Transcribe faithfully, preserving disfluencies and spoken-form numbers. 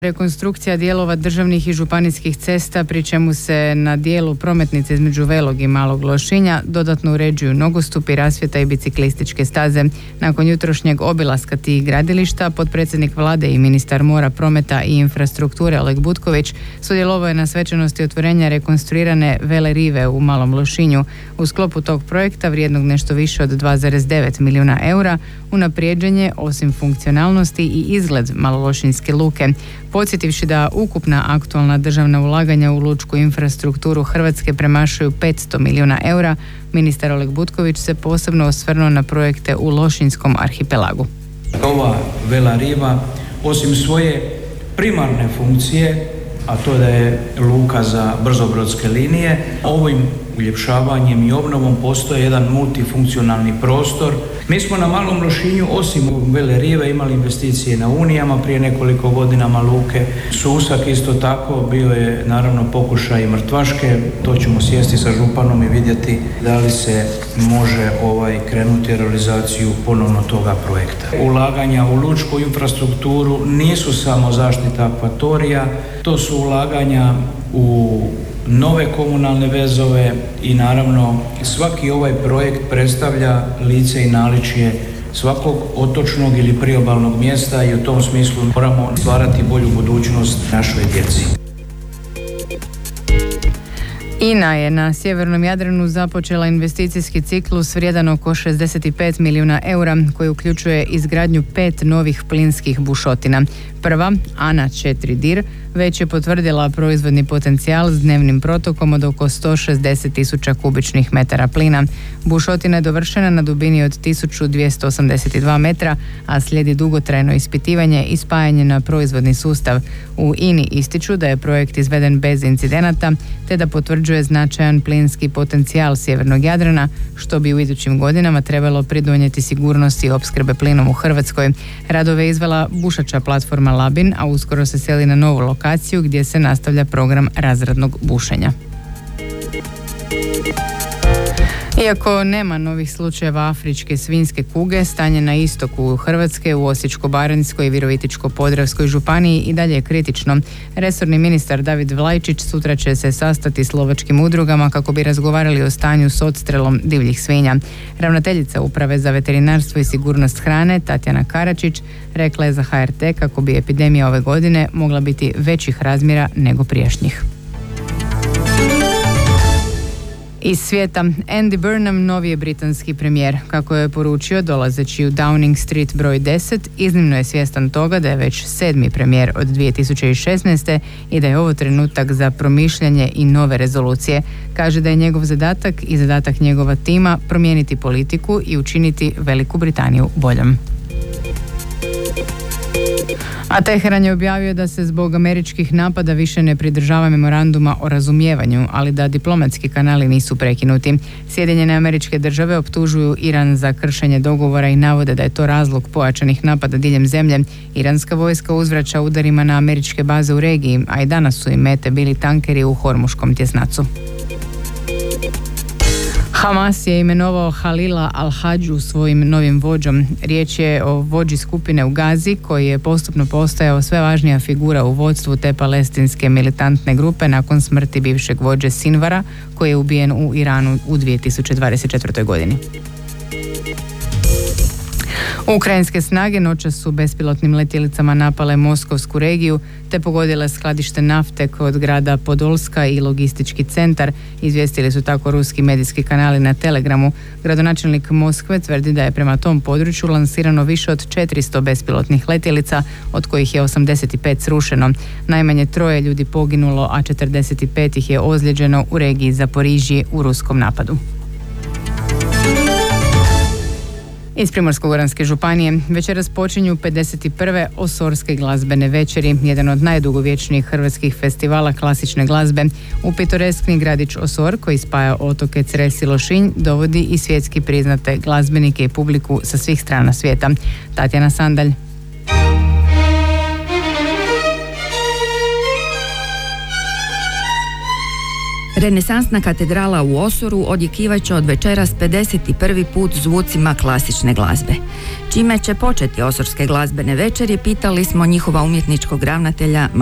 Rekonstrukcija dijelova državnih i županijskih cesta, pri čemu se na dijelu prometnice između Velog i Malog Lošinja dodatno uređuju nogostupi, rasvjeta i biciklističke staze. Nakon jutrošnjeg obilaska tih gradilišta, potpredsjednik vlade i ministar mora, prometa i infrastrukture Oleg Butković sudjelovao je na svečanosti otvorenja rekonstruirane Vele rive u Malom Lošinju. U sklopu tog projekta, vrijednog nešto više od dva zarez devet milijuna eura, unaprijeđenje osim funkcionalnosti i izgled malološinjske luke. Podsjetivši da ukupna aktualna državna ulaganja u lučku infrastrukturu Hrvatske premašuju petsto milijuna eura, ministar Oleg Butković se posebno osvrnuo na projekte u Lošinjskom arhipelagu. Ova Vela riva, osim svoje primarne funkcije, a to da je luka za brzobrodske linije, ovim uljepšavanjem i obnovom postoje jedan multifunkcionalni prostor. Mi smo na Malom Lošinju, osim Vele rive, imali investicije na Unijama prije nekoliko godinama, luke Susak isto tako, bio je naravno pokušaj Mrtvaške. To ćemo sjesti sa županom i vidjeti da li se može ovaj krenuti realizaciju ponovno toga projekta. Ulaganja u lučku infrastrukturu nisu samo zaštita akvatorija, to su ulaganja u nove komunalne vezove i naravno svaki ovaj projekt predstavlja lice i naličje svakog otočnog ili priobalnog mjesta i u tom smislu moramo stvarati bolju budućnost našoj djeci. I N A je na sjevernom Jadranu započela investicijski ciklus vrijedan oko šezdeset pet milijuna eura koji uključuje izgradnju pet novih plinskih bušotina. Prva, Ana četiri Dir, već je potvrdila proizvodni potencijal s dnevnim protokom od oko sto šezdeset tisuća kubičnih metara plina. Bušotina je dovršena na dubini od tisuću dvjesto osamdeset dva metra, a slijedi dugotrajno ispitivanje i spajanje na proizvodni sustav. U I N I ističu da je projekt izveden bez incidenata, te da potvrđuje značajan plinski potencijal sjevernog Jadrana, što bi u idućim godinama trebalo pridonijeti sigurnosti opskrbe plinom u Hrvatskoj. Radove je izvela bušača platforma Labin, a uskoro se seli na novu lokaciju gdje se nastavlja program razradnog bušenja. Iako nema novih slučajeva afričke svinjske kuge, stanje na istoku Hrvatske u Osječko-baranjskoj i Virovitičko-podravskoj županiji i dalje je kritično. Resorni ministar David Vlajčić sutra će se sastati s lovačkim udrugama kako bi razgovarali o stanju s odstrelom divljih svinja. Ravnateljica Uprave za veterinarstvo i sigurnost hrane Tatjana Karačić rekla je za H R T kako bi epidemija ove godine mogla biti većih razmjera nego prijašnjih. Iz svijeta, Andy Burnham novi je britanski premijer. Kako je poručio dolazeći u Downing Street broj deset, iznimno je svjestan toga da je već sedmi premijer od dvije tisuće šesnaeste. i da je ovo trenutak za promišljanje i nove rezolucije. Kaže da je njegov zadatak i zadatak njegova tima promijeniti politiku i učiniti Veliku Britaniju boljom. A Teheran je objavio da se zbog američkih napada više ne pridržava memoranduma o razumijevanju, ali da diplomatski kanali nisu prekinuti. Sjedinjene Američke Države optužuju Iran za kršenje dogovora i navode da je to razlog pojačanih napada diljem zemlje. Iranska vojska uzvraća udarima na američke baze u regiji, a i danas su im mete bili tankeri u Hormuškom tjesnacu. Hamas je imenovao Halila al-Hadžu svojim novim vođom. Riječ je o vođi skupine u Gazi koji je postupno postajao sve važnija figura u vodstvu te palestinske militantne grupe nakon smrti bivšeg vođe Sinvara koji je ubijen u Iranu u dvije tisuće dvadeset četvrtoj. godini. Ukrajinske snage noćas su bespilotnim letjelicama napale Moskovsku regiju te pogodile skladište nafte kod grada Podolska i logistički centar, izvijestili su tako ruski medijski kanali na Telegramu. Gradonačelnik Moskve tvrdi da je prema tom području lansirano više od četiristo bespilotnih letjelica, od kojih je osamdeset pet srušeno. Najmanje troje ljudi poginulo, a četrdeset pet ih je ozlijeđeno u regiji Zaporižje u ruskom napadu. Iz Primorsko-goranske županije večeras počinju pedeset prve Osorske glazbene večeri, jedan od najdugovječnijih hrvatskih festivala klasične glazbe. U pitoreskni gradić Osor, koji spaja otoke Cres i Lošinj, dovodi i svjetski priznate glazbenike i publiku sa svih strana svijeta. Tatjana Sandalj. Renesansna katedrala u Osoru odjekivat će od večeras pedeset prvi put zvucima klasične glazbe. Čime će početi osorske glazbene večeri, pitali smo njihova umjetničkog ravnatelja